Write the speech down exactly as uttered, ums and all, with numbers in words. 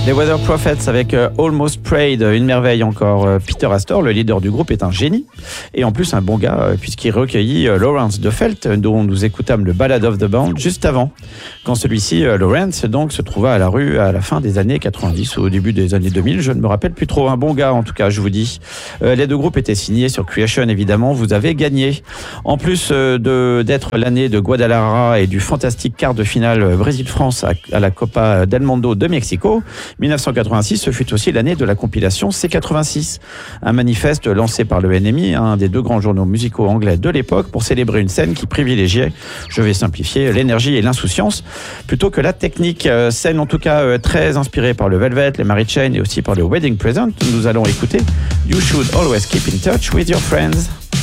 Les Weather Prophets avec euh, Almost Prayed, une merveille encore. Euh, Peter Astor, le leader du groupe, est un génie et en plus un bon gars euh, puisqu'il recueillit euh, Lawrence de Felt, dont nous écoutâmes le Ballad of the Band juste avant, quand celui-ci, euh, Lawrence, donc, se trouva à la rue à la fin des années quatre-vingt-dix ou au début des années deux mille. Je ne me rappelle plus trop. Un bon gars en tout cas, je vous dis. Euh, les deux groupes étaient signés sur Creation, évidemment. Vous avez gagné. En plus euh, de d'être l'année de Guadalajara et du fantastique quart de finale euh, Brésil-France à, à la Copa del Mundo de Mexico, dix-neuf cent quatre-vingt-six, ce fut aussi l'année de la compilation C quatre-vingt-six, un manifeste lancé par le N M I, un des deux grands journaux musicaux anglais de l'époque, pour célébrer une scène qui privilégiait, je vais simplifier, l'énergie et l'insouciance plutôt que la technique. Euh, scène en tout cas euh, très inspirée par le Velvet, les Mary Chain et aussi par le Wedding Present. Nous allons écouter You Should Always Keep in Touch with Your Friends.